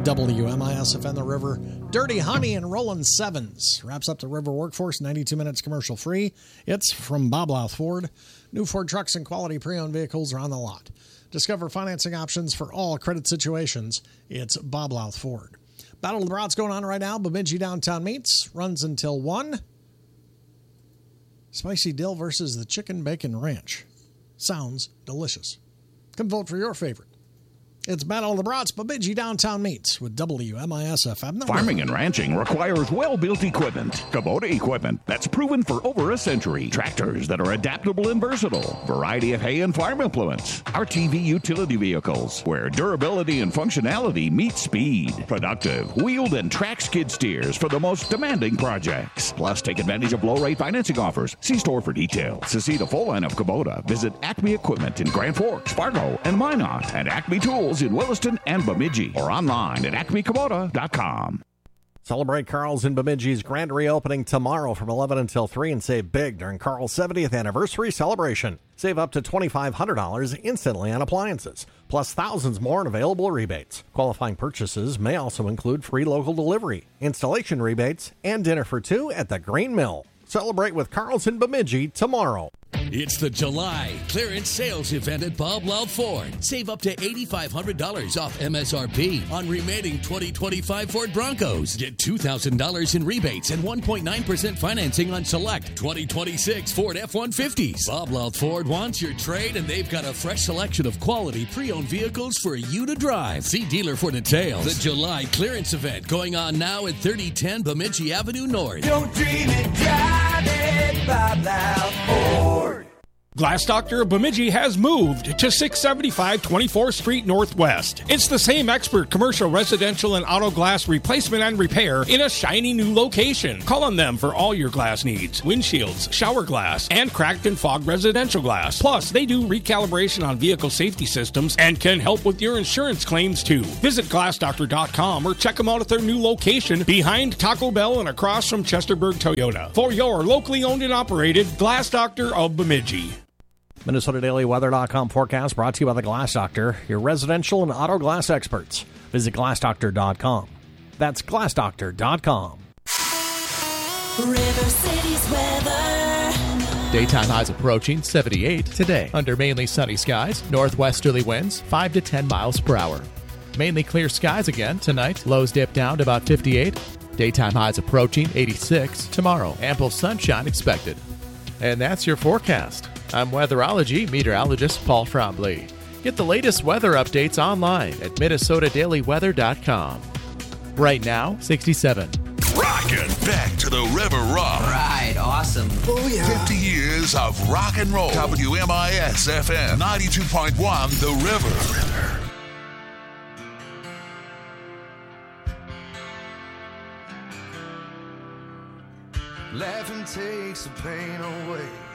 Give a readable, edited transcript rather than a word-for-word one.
WMISFN The River. Dirty Honey and Rollin' Sevens wraps up the River Workforce, 92 minutes commercial free. It's from Bob Louth Ford. New Ford trucks and quality pre-owned vehicles are on the lot. Discover financing options for all credit situations. It's Bob Louth Ford. Battle of the Brats going on right now. Bemidji Downtown Meats runs until 1. Spicy Dill versus the Chicken Bacon Ranch. Sounds delicious. Come vote for your favorite. It's Battle of the Brats, Bemidji Downtown Meats with WMISFM. Farming and ranching requires well-built equipment. Kubota equipment that's proven for over a century. Tractors that are adaptable and versatile. Variety of hay and farm implements. RTV utility vehicles where durability and functionality meet speed. Productive, wheeled and track skid steers for the most demanding projects. Plus, take advantage of low-rate financing offers. See store for details. To see the full line of Kubota, visit Acme Equipment in Grand Forks, Fargo, and Minot, and Acme Tools in Williston and Bemidji, or online at acmekubota.com. Celebrate Carl's in Bemidji's grand reopening tomorrow from 11 until 3 and save big during Carl's 70th anniversary celebration. Save up to $2,500 instantly on appliances, plus thousands more in available rebates. Qualifying purchases may also include free local delivery, installation rebates, and dinner for two at the Green Mill. Celebrate with Carl's in Bemidji tomorrow. It's the July clearance sales event at Bob Louth Ford. Save up to $8,500 off MSRP on remaining 2025 Ford Broncos. Get $2,000 in rebates and 1.9% financing on select 2026 Ford F-150s. Bob Louth Ford wants your trade, and they've got a fresh selection of quality pre-owned vehicles for you to drive. See dealer for details. The July clearance event going on now at 3010 Bemidji Avenue North. Don't dream it, drive it, Bob Louth Ford. Glass Doctor of Bemidji has moved to 675 24th Street Northwest. It's the same expert commercial, residential, and auto glass replacement and repair in a shiny new location. Call on them for all your glass needs. Windshields, shower glass, and cracked and fogged residential glass. Plus, they do recalibration on vehicle safety systems and can help with your insurance claims too. Visit glassdoctor.com or check them out at their new location behind Taco Bell and across from Chesterburg Toyota. For your locally owned and operated Glass Doctor of Bemidji. MinnesotaDailyWeather.com forecast brought to you by the Glass Doctor, your residential and auto glass experts. Visit glassdoctor.com. That's glassdoctor.com. River City's weather. Daytime highs approaching 78 today. Under mainly sunny skies, northwesterly winds 5 to 10 miles per hour. Mainly clear skies again tonight. Lows dip down to about 58. Daytime highs approaching 86 tomorrow. Ample sunshine expected. And that's your forecast. I'm weatherology meteorologist Paul Frombley. Get the latest weather updates online at MinnesotaDailyWeather.com. Right now, 67. Rockin' back to the River Rock. Right, awesome. Oh, yeah. 50 years of rock and roll. WMIS-FM 92.1 The River. Laughing takes the pain away.